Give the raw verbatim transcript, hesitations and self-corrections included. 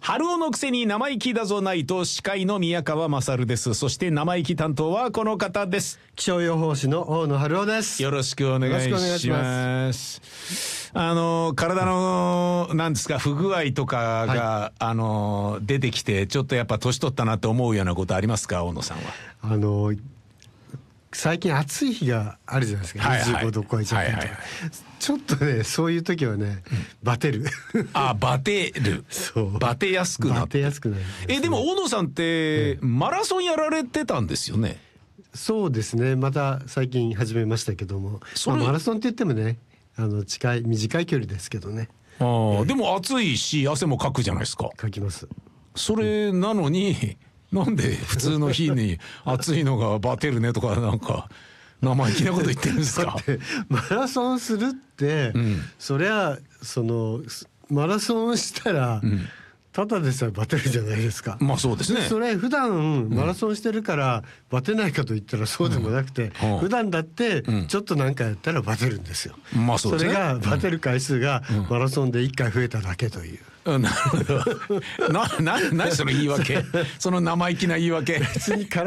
春男のくせに生意気だぞないと司会の宮川勝です。そして生意気担当はこの方です。 気象予報士の大野春男です。 よろしくお願いします。しますあの体のなんですか不具合とかが、はい、あの出てきてちょっとやっぱ年取ったなと思うようなことありますか、大野さんは。 あの最近暑い日があるじゃないですか、はいはい、にじゅうごど超えちゃったりとか、はいはいはい、ちょっとねそういう時はね、うん、バテるあバテるそうバテやすくなってバテやすくなる、ね、 えでも大野さんって、うん、マラソンやられてたんですよね。 そうですね、また最近始めましたけども、まあ、マラソンって言ってもねあの近い短い距離ですけどね。 あ、えー、でも暑いし汗もかくじゃないですか。 かきます。 それなのになんで普通の日に暑いのがバテるねとかなんか生意気なこと言ってるんですか。 だってマラソンするって、うん、そりゃそのマラソンしたら、うん、ただでさえバテるじゃないですか。 まあそうですね。 それ普段マラソンしてるからバテないかと言ったらそうでもなくて、うん、普段だってちょっとなんかやったらバテるんですよ、 うん、まあそうですね。 それがバテる回数がマラソンでいっかい増えただけという、 うん、なるほどなな何その言い訳その生意気な言い訳。 別に